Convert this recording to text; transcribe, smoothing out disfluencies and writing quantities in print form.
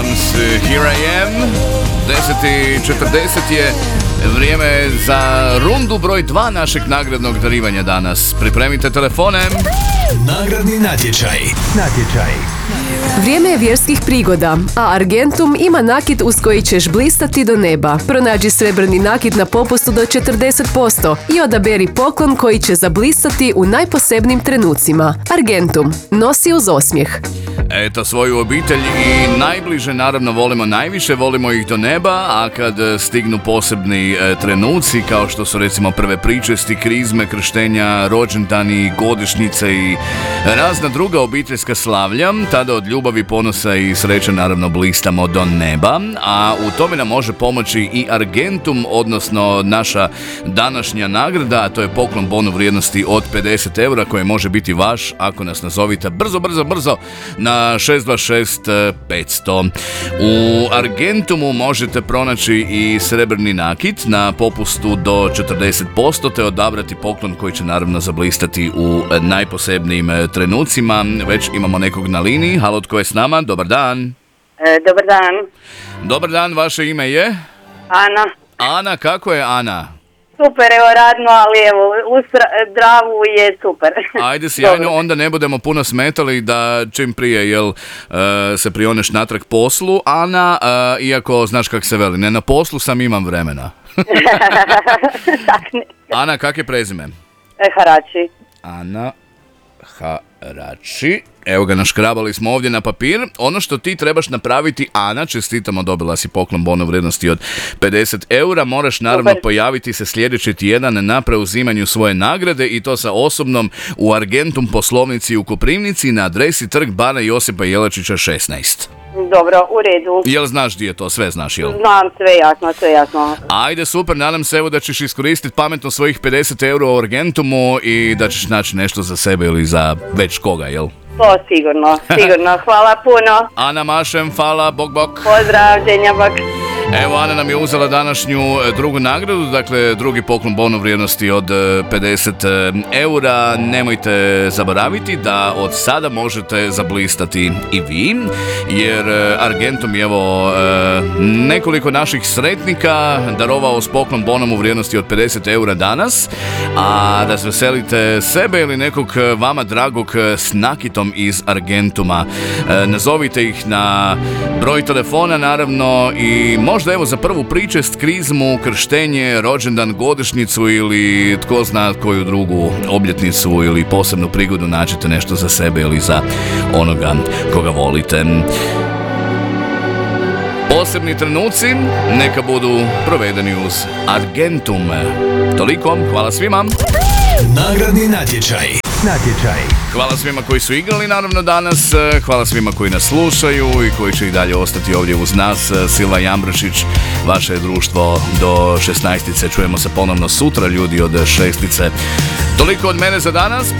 Williams, Here I Am. 10:40 je vrijeme za rundu broj 2 našeg nagradnog darivanja danas. Pripremite telefone. Nagradni natječaj. Vrijeme je vjerskih prigoda, a Argentum ima nakit uz koji ćeš blistati do neba. Pronađi srebrni nakit na popustu do 40% i odaberi poklon koji će zablistati u najposebnijim trenucima. Argentum, nosi uz osmijeh. Eto, svoju obitelj i najbliže naravno volimo najviše, volimo ih do neba, a kad stignu posebni trenuci kao što su recimo prve pričesti, krizme, krštenja, rođendani, godišnjice i razna druga obiteljska slavlja, tada od ljubavi, ponosa i sreće naravno blistamo do neba, a u tome nam može pomoći i Argentum, odnosno naša današnja nagrada, a to je poklon bon u vrijednosti od 50 eura koji može biti vaš ako nas nazovite brzo na 626 500. U Argentumu možete pronaći i srebrni nakit na popustu do 40% te odabrati poklon koji će naravno zablistati u najposebnijim trenucima. Već imamo nekog na liniji. Halo, tko je s nama? Dobar dan. Dobar dan. Dobar dan, vaše ime je? Ana. Ana, kako je Ana? Super, evo radno, ali evo, u zdravu je super. Ajde, sjajno, onda ne budemo puno smetali da čim prije, se prioneš natrag poslu. Ana, iako znaš kak se veli, ne na poslu sam, imam vremena. Ana, kak je prezime? Harači. Ana Harači. Evo ga, naškrabali smo ovdje na papir. Ono što ti trebaš napraviti, Ana, čestitamo, dobila si poklon bon u vrijednosti od 50 eura. Moraš naravno pojaviti se sljedeći tjedan na preuzimanju svoje nagrade i to sa osobnom u Argentum poslovnici u Koprivnici na adresi Trg bana Josipa Jelačića 16. Dobro, u redu. Jel znaš gdje je to? Sve znaš, jel? Znam, sve jasno. Ajde, super, nadam se evo da ćeš iskoristiti pametno svojih 50 eura u Argentumu i da ćeš naći nešto za sebe ili za već koga, jel? To sigurno. Hvala puno. Ana, mašem, hvala, bok. Pozdrav, ženja, bok. Evo, Ana nam je uzela današnju drugu nagradu, dakle drugi poklon bon u vrijednosti od 50 eura. Nemojte zaboraviti da od sada možete zablistati i vi, jer Argentum je evo nekoliko naših sretnika darovao s poklon bonom u vrijednosti od 50 eura danas, a da se veselite sebe ili nekog vama dragog s nakitom iz Argentuma. Nazovite ih na broj telefona naravno i možda evo za prvu pričest, krizmu, krštenje, rođendan, godišnjicu ili tko zna koju drugu obljetnicu ili posebnu prigodu nađete nešto za sebe ili za onoga koga volite. Posebni trenuci neka budu provedeni uz Argentum. Toliko, hvala svima. Nagradni natječaj. Hvala svima koji su igrali naravno danas, hvala svima koji nas slušaju i koji će i dalje ostati ovdje uz nas. Silva Jambršić, vaše društvo do 16. Čujemo se ponovno sutra, ljudi od 6. Toliko od mene za danas.